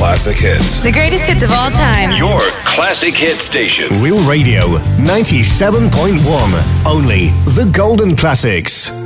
classic hits. The greatest hits of all time. Your classic hit station. Real Radio 97.1. Only the golden classics.